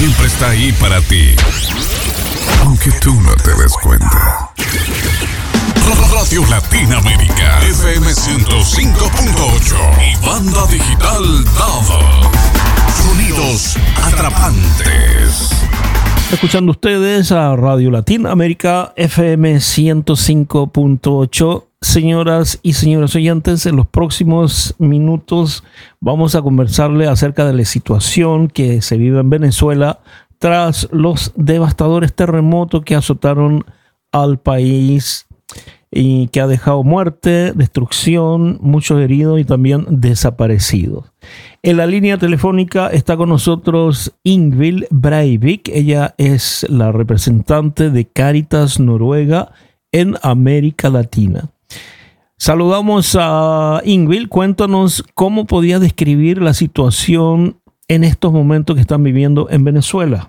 siempre está ahí para ti, aunque tú no te des cuenta. Radio Latinoamérica, FM 105.8 y banda digital DAB. Sonidos atrapantes. Escuchando ustedes a Radio Latinoamérica, FM 105.8. Señoras y señores oyentes, en los próximos minutos vamos a conversarle acerca de la situación que se vive en Venezuela tras los devastadores terremotos que azotaron al país y que ha dejado muerte, destrucción, muchos heridos y también desaparecidos. En la línea telefónica está con nosotros Ingvild Breivik. Ella es la representante de Cáritas Noruega en América Latina. Saludamos a Ingvild. Cuéntanos cómo podías describir la situación en estos momentos que están viviendo en Venezuela.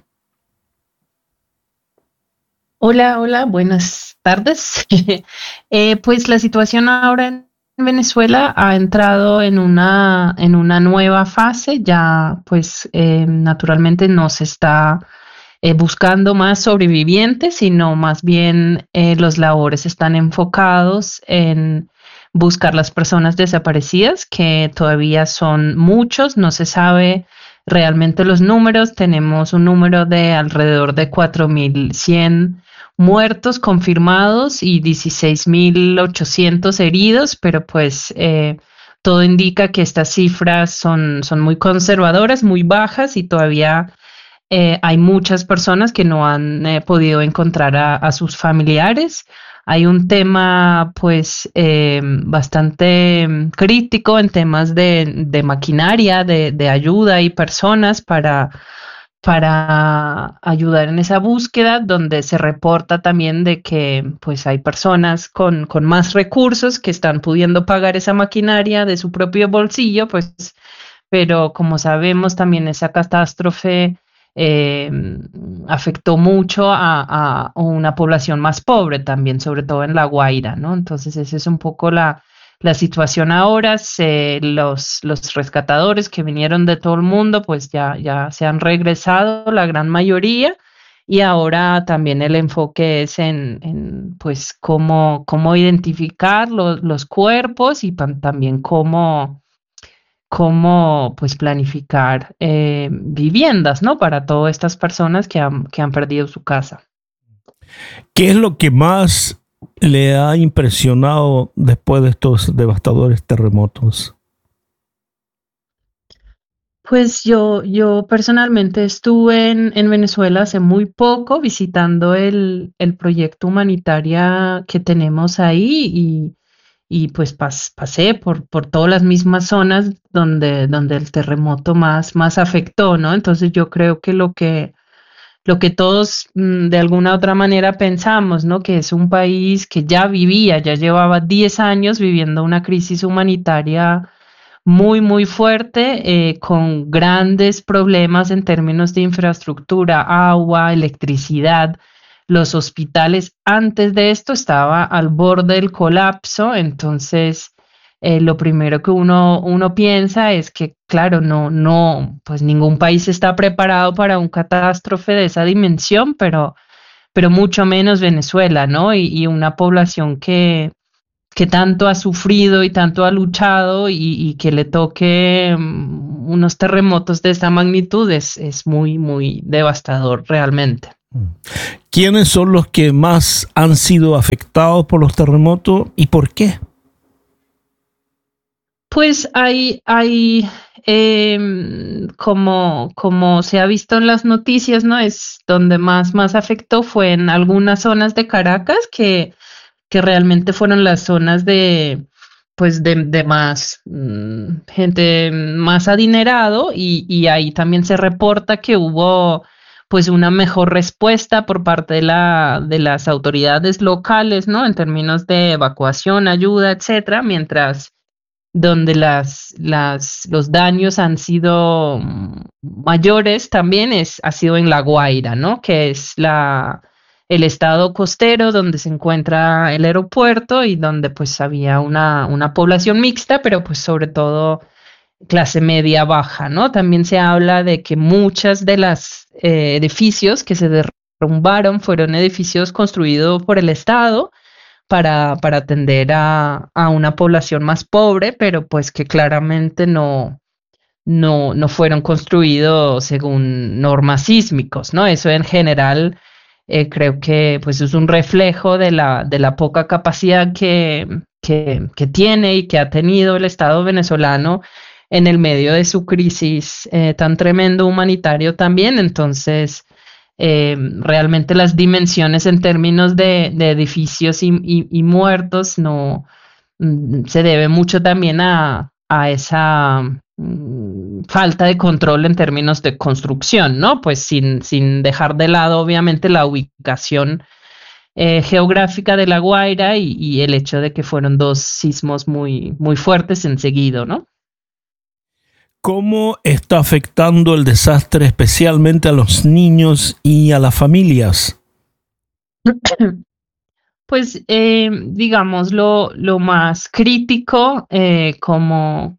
Hola, buenas tardes. Pues la situación ahora en Venezuela ha entrado en una nueva fase. Ya pues naturalmente no se está buscando más sobrevivientes, sino más bien los labores están enfocados en buscar las personas desaparecidas, que todavía son muchos, no se sabe realmente los números. Tenemos un número de alrededor de 4.100 muertos confirmados y 16.800 heridos, pero pues todo indica que estas cifras son muy conservadoras, muy bajas, y todavía hay muchas personas que no han podido encontrar a sus familiares. Hay un tema pues bastante crítico en temas de maquinaria, de ayuda y personas para ayudar en esa búsqueda, donde se reporta también de que pues hay personas con más recursos que están pudiendo pagar esa maquinaria de su propio bolsillo, pues, pero como sabemos también esa catástrofe afectó mucho a una población más pobre también, sobre todo en La Guaira, ¿no? Entonces esa es un poco la situación ahora. Los rescatadores que vinieron de todo el mundo pues ya se han regresado, la gran mayoría, y ahora también el enfoque es en pues cómo identificar los cuerpos y también cómo pues planificar viviendas, ¿no? Para todas estas personas que han perdido su casa. ¿Qué es lo que más le ha impresionado después de estos devastadores terremotos? Pues yo personalmente estuve en Venezuela hace muy poco visitando el proyecto humanitario que tenemos ahí, y pues pasé por todas las mismas zonas donde el terremoto más afectó, ¿no? Entonces yo creo que lo que todos de alguna otra manera pensamos, ¿no? Que es un país que ya llevaba 10 años viviendo una crisis humanitaria muy fuerte, con grandes problemas en términos de infraestructura, agua, electricidad. Los hospitales antes de esto estaba al borde del colapso. Entonces lo primero que uno piensa es que, claro, no, pues ningún país está preparado para un catástrofe de esa dimensión, pero mucho menos Venezuela, ¿no? Y una población que tanto ha sufrido y tanto ha luchado, y que le toque unos terremotos de esta magnitud es muy devastador realmente. ¿Quiénes son los que más han sido afectados por los terremotos y por qué? Pues hay como se ha visto en las noticias, ¿no? Es donde más afectó fue en algunas zonas de Caracas, que realmente fueron las zonas de más gente más adinerado, y ahí también se reporta que hubo pues una mejor respuesta por parte de las autoridades locales, ¿no? En términos de evacuación, ayuda, etcétera, mientras donde los daños han sido mayores también ha sido en La Guaira, ¿no? Que es el estado costero donde se encuentra el aeropuerto, y donde pues había una población mixta, pero pues sobre todo clase media baja, ¿no? También se habla de que muchas de las edificios que se derrumbaron fueron edificios construidos por el Estado para atender a una población más pobre, pero pues que claramente no fueron construidos según normas sísmicos, ¿no? Eso en general creo que pues es un reflejo de la poca capacidad que tiene y que ha tenido el Estado venezolano en el medio de su crisis tan tremendo humanitario también. Entonces, realmente las dimensiones en términos de edificios y muertos no se debe mucho también a esa falta de control en términos de construcción, ¿no? Pues sin dejar de lado, obviamente, la ubicación geográfica de La Guaira y el hecho de que fueron 2 sismos muy, muy fuertes enseguida, ¿no? ¿Cómo está afectando el desastre especialmente a los niños y a las familias? Pues digamos lo más crítico como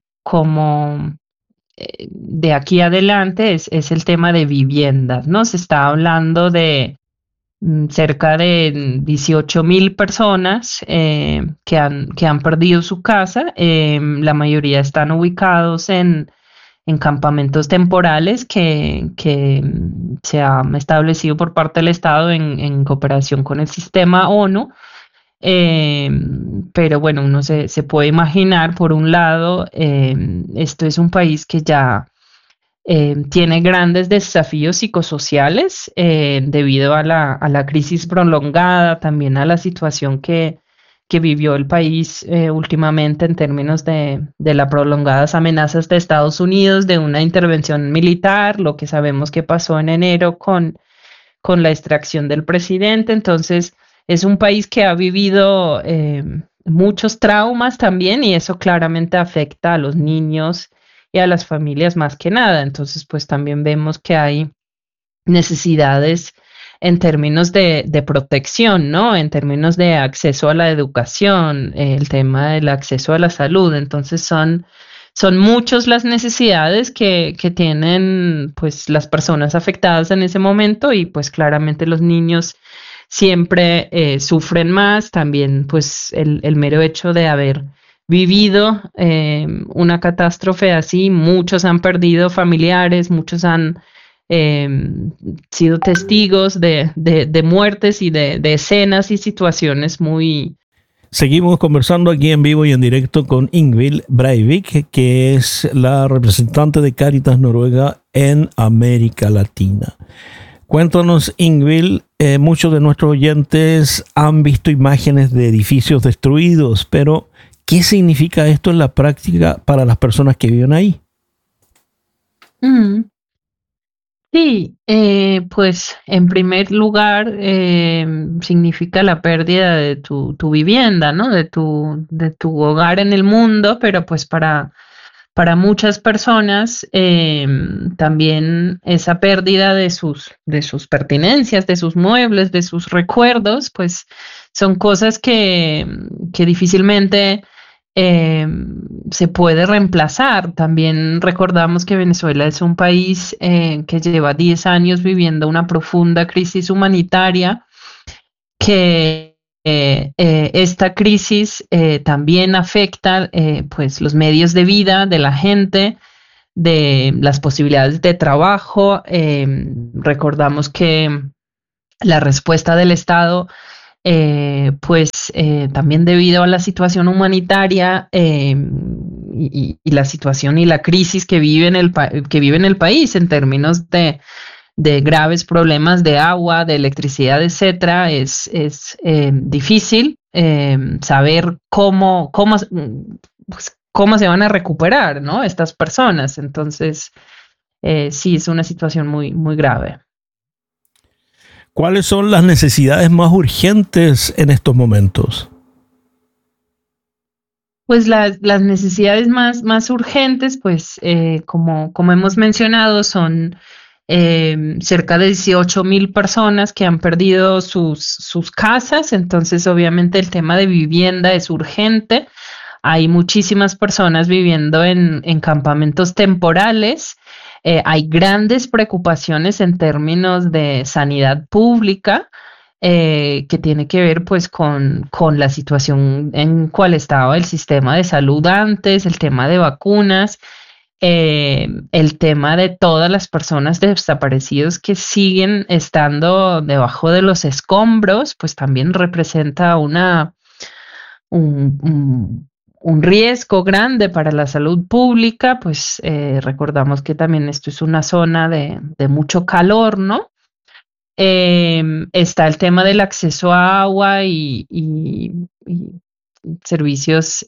de aquí adelante es el tema de viviendas, ¿no? Se está hablando de cerca de 18.000 personas que han perdido su casa. La mayoría están ubicados en campamentos temporales que se han establecido por parte del Estado en cooperación con el sistema ONU. Pero bueno, uno se puede imaginar, por un lado, esto es un país que ya tiene grandes desafíos psicosociales debido a la crisis prolongada, también a la situación que vivió el país últimamente en términos de las prolongadas amenazas de Estados Unidos de una intervención militar, lo que sabemos que pasó en enero con la extracción del presidente. Entonces, es un país que ha vivido muchos traumas también, y eso claramente afecta a los niños y a las familias más que nada. Entonces, pues también vemos que hay necesidades en términos de protección, ¿no? En términos de acceso a la educación, el tema del acceso a la salud. Entonces son muchas las necesidades que tienen pues las personas afectadas en ese momento, y pues claramente los niños siempre sufren más. También pues el mero hecho de haber vivido una catástrofe así, muchos han perdido familiares, muchos han sido testigos de muertes y de escenas y situaciones muy... Seguimos conversando aquí en vivo y en directo con Ingvild Breivik, que es la representante de Cáritas Noruega en América Latina. Cuéntanos, Ingvild, muchos de nuestros oyentes han visto imágenes de edificios destruidos, pero ¿qué significa esto en la práctica para las personas que viven ahí? Sí, pues en primer lugar significa la pérdida de tu vivienda, ¿no? De tu hogar en el mundo, pero pues para muchas personas también esa pérdida de sus pertenencias, de sus muebles, de sus recuerdos, pues son cosas que difícilmente se puede reemplazar. También recordamos que Venezuela es un país que lleva 10 años viviendo una profunda crisis humanitaria, que esta crisis también afecta pues los medios de vida de la gente, de las posibilidades de trabajo. Recordamos que la respuesta del Estado también debido a la situación humanitaria y la situación y la crisis que vive en el país en términos de graves problemas de agua, de electricidad, etcétera, es difícil saber cómo se van a recuperar, ¿no? Estas personas. Entonces, sí, es una situación muy, muy grave. ¿Cuáles son las necesidades más urgentes en estos momentos? Pues las necesidades más urgentes, pues como hemos mencionado, son cerca de 18.000 personas que han perdido sus casas. Entonces, obviamente, el tema de vivienda es urgente. Hay muchísimas personas viviendo en campamentos temporales. Hay grandes preocupaciones en términos de sanidad pública, que tiene que ver pues con la situación en cual estaba el sistema de salud antes, el tema de vacunas, el tema de todas las personas desaparecidos que siguen estando debajo de los escombros, pues también representa un riesgo grande para la salud pública. Pues recordamos que también esto es una zona de mucho calor, ¿no? Está el tema del acceso a agua y servicios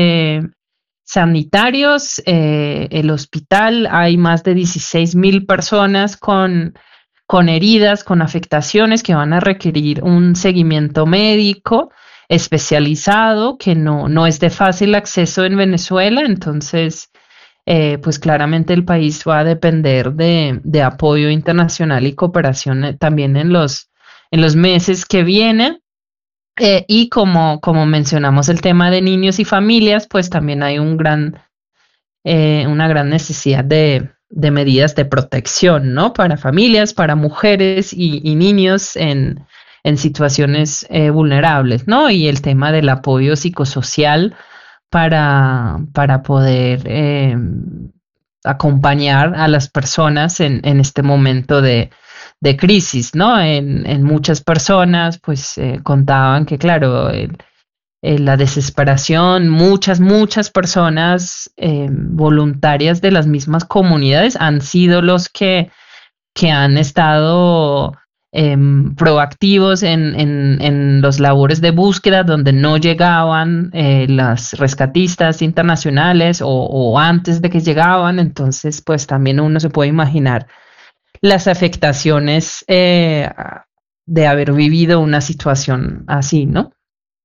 sanitarios. El hospital, hay más de 16,000 personas con heridas, con afectaciones que van a requerir un seguimiento médico especializado que no es de fácil acceso en Venezuela. Entonces, pues claramente el país va a depender de apoyo internacional y cooperación también en los meses que vienen. Y como mencionamos el tema de niños y familias, pues también hay una gran necesidad de medidas de protección, ¿no? Para familias, para mujeres y niños en situaciones vulnerables, ¿no? Y el tema del apoyo psicosocial para poder acompañar a las personas en este momento de crisis, ¿no? En muchas personas, pues contaban que, claro, la desesperación, muchas personas voluntarias de las mismas comunidades han sido los que han estado proactivos en los labores de búsqueda donde no llegaban las rescatistas internacionales o antes de que llegaban. Entonces, pues también uno se puede imaginar las afectaciones de haber vivido una situación así, ¿no?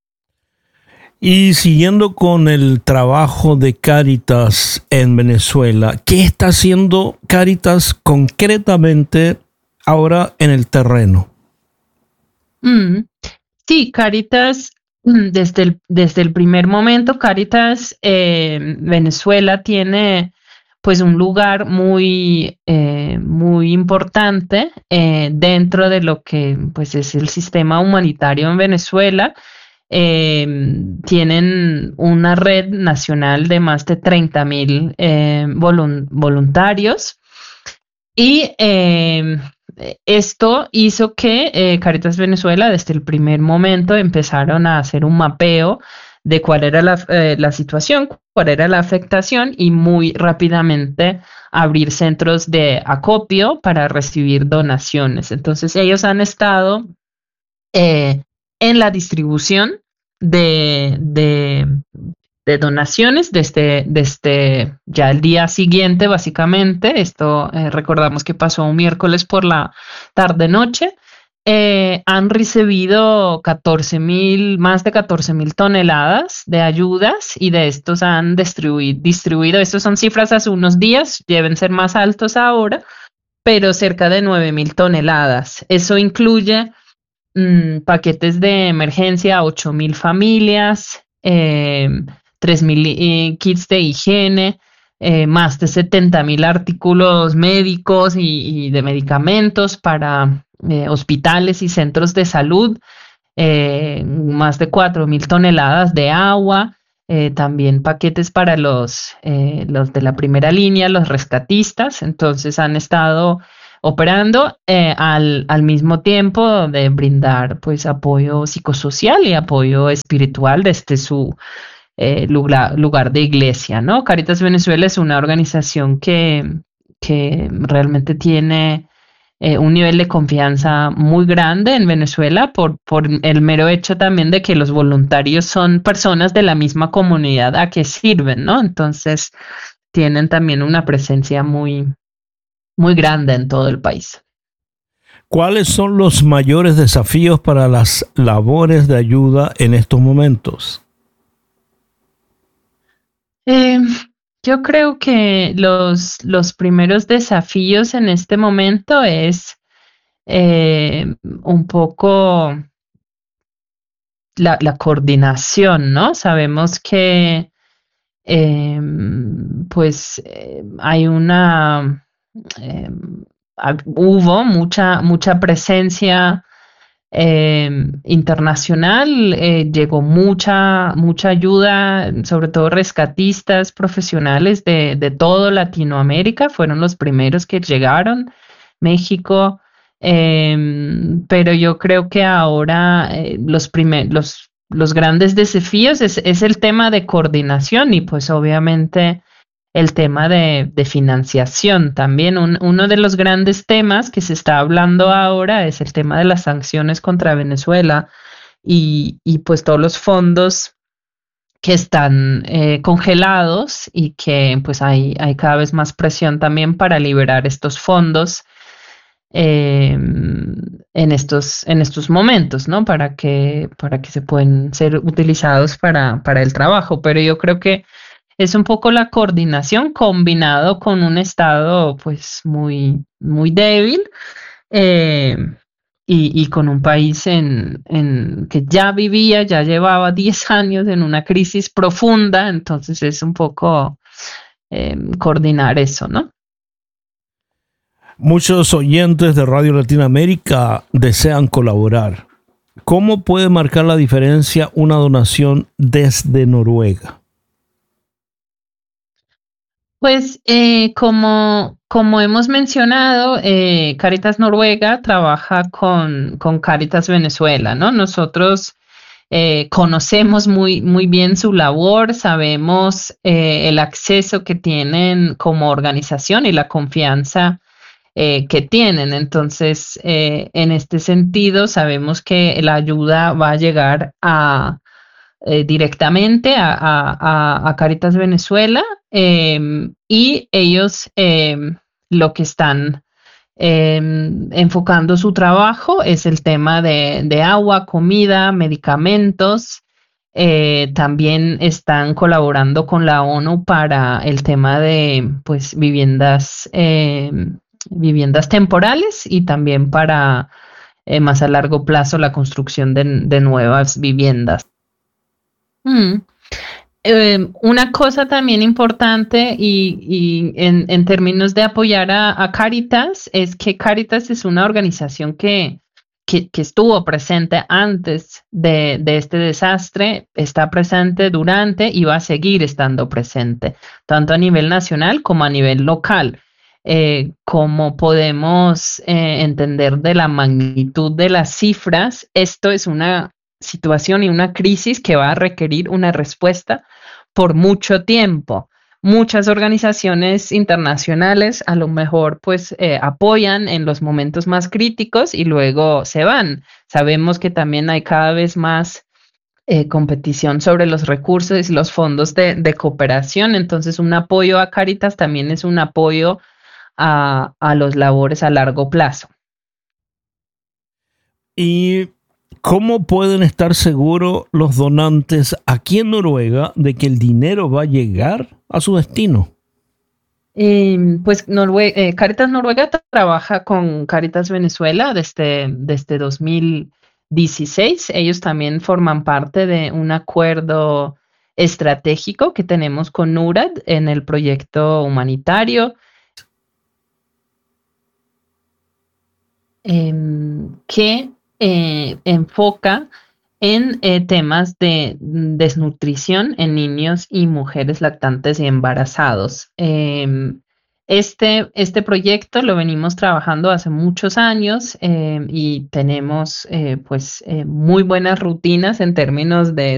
Y siguiendo con el trabajo de Cáritas en Venezuela, ¿qué está haciendo Cáritas concretamente ahora en el terreno? Sí, Cáritas, desde el primer momento, Cáritas Venezuela tiene pues un lugar muy importante dentro de lo que pues es el sistema humanitario en Venezuela. Tienen una red nacional de más de 30,000 voluntarios, y esto hizo que Cáritas Venezuela desde el primer momento empezaron a hacer un mapeo de cuál era la situación, cuál era la afectación, y muy rápidamente abrir centros de acopio para recibir donaciones. Entonces ellos han estado en la distribución de donaciones desde ya el día siguiente, básicamente. Esto recordamos que pasó un miércoles por la tarde-noche. Han recibido más de 14,000 toneladas de ayudas, y de estos han distribuido, estos son cifras hace unos días, deben ser más altos ahora, pero cerca de 9,000 toneladas. Eso incluye paquetes de emergencia a 8,000 familias, 3,000 kits de higiene, más de 70,000 artículos médicos y de medicamentos para hospitales y centros de salud, más de 4,000 toneladas de agua, también paquetes para los de la primera línea, los rescatistas. Entonces han estado operando al mismo tiempo de brindar pues apoyo psicosocial y apoyo espiritual desde su lugar de iglesia, ¿no? Cáritas Venezuela es una organización que realmente tiene un nivel de confianza muy grande en Venezuela por el mero hecho también de que los voluntarios son personas de la misma comunidad a que sirven, ¿no? Entonces tienen también una presencia muy grande en todo el país. ¿Cuáles son los mayores desafíos para las labores de ayuda en estos momentos? Yo creo que los primeros desafíos en este momento es un poco la coordinación, ¿no? Sabemos que hay hubo mucha presencia internacional, llegó mucha ayuda, sobre todo rescatistas profesionales de toda Latinoamérica, fueron los primeros que llegaron, México, pero yo creo que ahora los grandes desafíos es el tema de coordinación y pues obviamente el tema de financiación también. Uno de los grandes temas que se está hablando ahora es el tema de las sanciones contra Venezuela y pues todos los fondos que están congelados y que pues hay cada vez más presión también para liberar estos fondos en estos momentos, ¿no? Para que se puedan ser utilizados para el trabajo. Pero yo creo que es un poco la coordinación combinado con un estado pues muy débil y con un país que ya llevaba 10 años en una crisis profunda, entonces es un poco coordinar eso, ¿no? Muchos oyentes de Radio Latinoamérica desean colaborar. ¿Cómo puede marcar la diferencia una donación desde Noruega? Pues como hemos mencionado, Cáritas Noruega trabaja con Cáritas Venezuela, ¿no? Nosotros conocemos muy bien su labor, sabemos el acceso que tienen como organización y la confianza que tienen. Entonces, en este sentido, sabemos que la ayuda va a llegar directamente a Cáritas Venezuela y ellos lo que están enfocando su trabajo es el tema de agua, comida, medicamentos. También están colaborando con la ONU para el tema de pues viviendas temporales y también para más a largo plazo la construcción de nuevas viviendas. Una cosa también importante y en términos de apoyar a Cáritas es que Cáritas es una organización que estuvo presente antes de este desastre, está presente durante y va a seguir estando presente, tanto a nivel nacional como a nivel local. Como podemos entender de la magnitud de las cifras, esto es una situación y una crisis que va a requerir una respuesta por mucho tiempo. Muchas organizaciones internacionales a lo mejor pues apoyan en los momentos más críticos y luego se van. Sabemos que también hay cada vez más competición sobre los recursos y los fondos de cooperación, entonces un apoyo a Cáritas también es un apoyo a los labores a largo plazo. ¿Y cómo pueden estar seguros los donantes aquí en Noruega de que el dinero va a llegar a su destino? Pues Cáritas Noruega trabaja con Cáritas Venezuela desde 2016. Ellos también forman parte de un acuerdo estratégico que tenemos con NURAD en el proyecto humanitario. Que enfoca en temas de desnutrición en niños y mujeres lactantes y embarazados. Este proyecto lo venimos trabajando hace muchos años y tenemos muy buenas rutinas en términos de